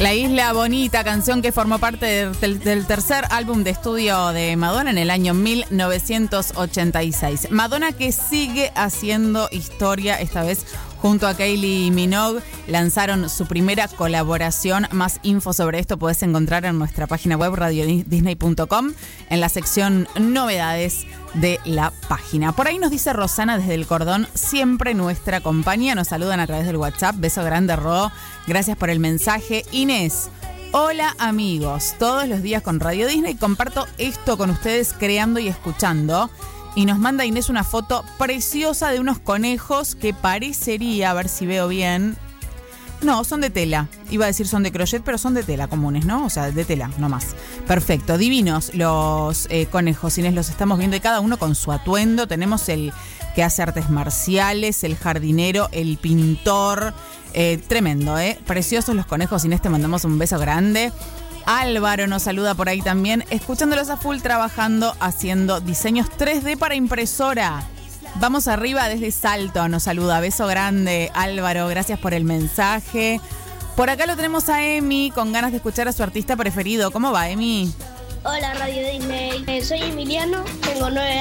La Isla Bonita, canción que formó parte del tercer álbum de estudio de Madonna en el año 1986. Madonna que sigue haciendo historia, esta vez junto a Kylie Minogue, lanzaron su primera colaboración. Más info sobre esto podés encontrar en nuestra página web radiodisney.com en la sección novedades de la página. Por ahí nos dice Rosana desde el Cordón, siempre nuestra compañía. Nos saludan a través del WhatsApp. Beso grande, Ro. Gracias por el mensaje. Inés, hola amigos. Todos los días con Radio Disney comparto esto con ustedes, creando y escuchando. Y nos manda Inés una foto preciosa de unos conejos que parecería, a ver si veo bien. No, son de tela. Iba a decir son de crochet, pero son de tela comunes, ¿no? O sea, de tela, no más. Perfecto, divinos los conejos, Inés, los estamos viendo y cada uno con su atuendo. Tenemos el que hace artes marciales, el jardinero, el pintor. Tremendo, preciosos los conejos, Inés, te mandamos un beso grande. Álvaro nos saluda por ahí también, escuchándolos a full, trabajando, haciendo diseños 3D para impresora. Vamos arriba desde Salto, nos saluda. Beso grande, Álvaro, gracias por el mensaje. Por acá lo tenemos a Emi, con ganas de escuchar a su artista preferido. ¿Cómo va, Emi? Hola, Radio Disney. Soy Emiliano, tengo 9